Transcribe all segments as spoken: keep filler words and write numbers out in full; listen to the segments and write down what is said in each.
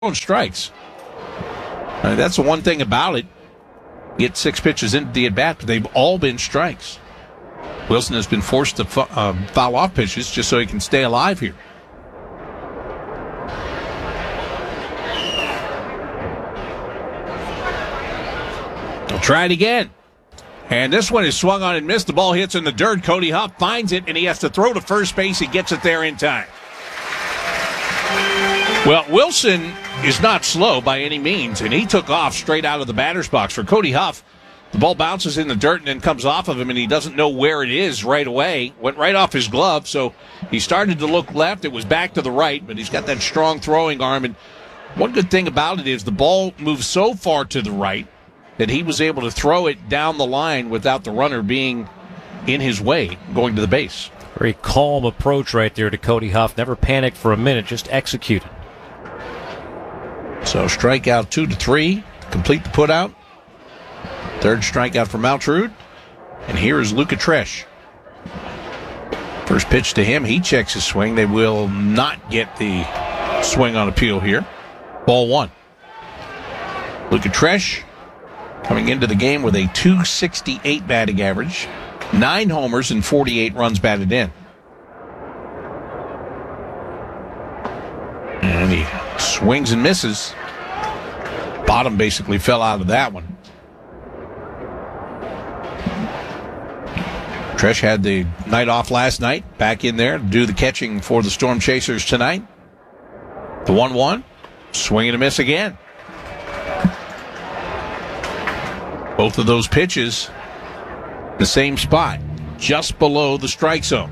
throwing strikes. I mean, that's the one thing about it. Get six pitches into the at-bat, but they've all been strikes. Wilson has been forced to f- uh, foul off pitches just so he can stay alive here. He'll try it again. And this one is swung on and missed. The ball hits in the dirt. Cody Huff finds it, and he has to throw to first base. He gets it there in time. Well, Wilson is not slow by any means, and he took off straight out of the batter's box. For Cody Huff, the ball bounces in the dirt and then comes off of him, and he doesn't know where it is right away. Went right off his glove, so he started to look left. It was back to the right, but he's got that strong throwing arm. And one good thing about it is the ball moves so far to the right that he was able to throw it down the line without the runner being in his way going to the base. Very calm approach right there to Cody Huff. Never panicked for a minute, just executed. So strikeout two to three, complete the putout. Third strikeout for Maltrud. And here is Luca Tresh. First pitch to him, he checks his swing. They will not get the swing on appeal here. Ball one. Luca Tresh coming into the game with a two sixty-eight batting average, nine homers and forty-eight runs batted in. And he swings and misses. Bottom basically fell out of that one. Tresh had the night off last night. Back in there to do the catching for the Storm Chasers tonight. The one one. Swing and a miss again. Both of those pitches, the same spot, just below the strike zone.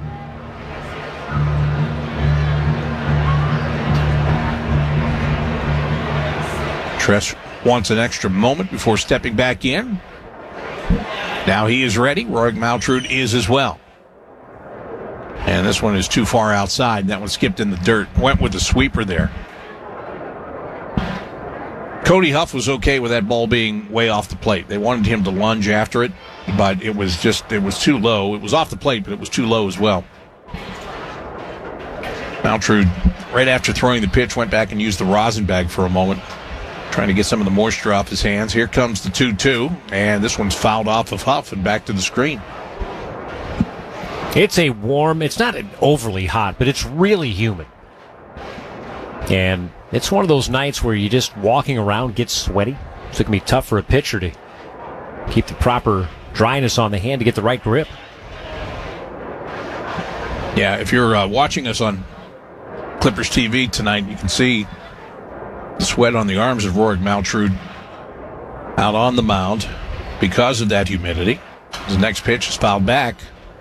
Tresh wants an extra moment before stepping back in. Now he is ready. Roy Maltrud is as well. And this one is too far outside. That one skipped in the dirt. Went with the sweeper there. Cody Huff was okay with that ball being way off the plate. They wanted him to lunge after it, but it was just, it was too low. It was off the plate, but it was too low as well. Maltrud, right after throwing the pitch, went back and used the rosin bag for a moment, trying to get some of the moisture off his hands. Here comes the two two, and this one's fouled off of Huff and back to the screen. It's a warm, it's not overly hot, but it's really humid. And it's one of those nights where you just walking around get sweaty. So it can be tough for a pitcher to keep the proper dryness on the hand to get the right grip. Yeah, if you're uh, watching us on Clippers T V tonight, you can see the sweat on the arms of Rorik Maltrud out on the mound because of that humidity. His next pitch is fouled back.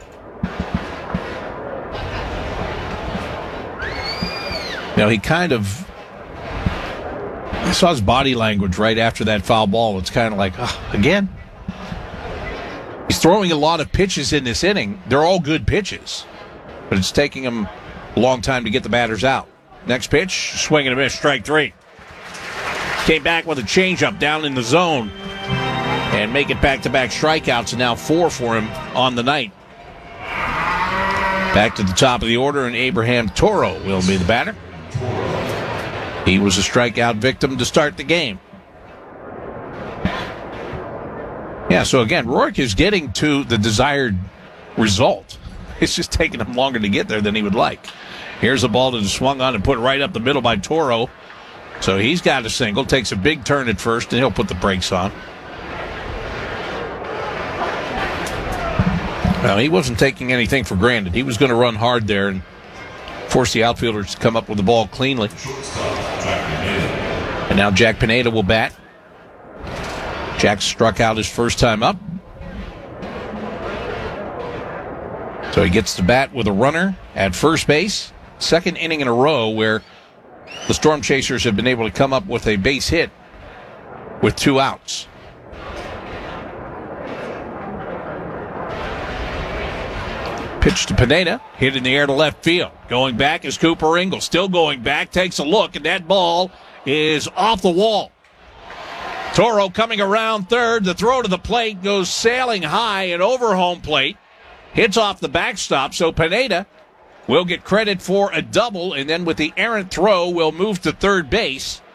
Now, he kind of, I saw his body language right after that foul ball. It's kind of like, oh, again? He's throwing a lot of pitches in this inning. They're all good pitches, but it's taking him a long time to get the batters out. Next pitch, swing and a miss, strike three. Came back with a changeup down in the zone and make it back-to-back strikeouts, and now four for him on the night. Back to the top of the order, and Abraham Toro will be the batter. He was a strikeout victim to start the game. Yeah, so again, Rorik is getting to the desired result. It's just taking him longer to get there than he would like. Here's a ball that is swung on and put right up the middle by Toro. So he's got a single, takes a big turn at first, and he'll put the brakes on. Well, he wasn't taking anything for granted. He was going to run hard there and force the outfielders to come up with the ball cleanly. And now Jack Pineda will bat. Jack struck out his first time up. So he gets to bat with a runner at first base. Second inning in a row where the Storm Chasers have been able to come up with a base hit with two outs. Pitch to Pineda, hit in the air to left field. Going back is Cooper Ingle. Still going back, takes a look, and that ball is off the wall. Toro coming around third. The throw to the plate goes sailing high and over home plate. Hits off the backstop, so Pineda will get credit for a double, and then with the errant throw will move to third base.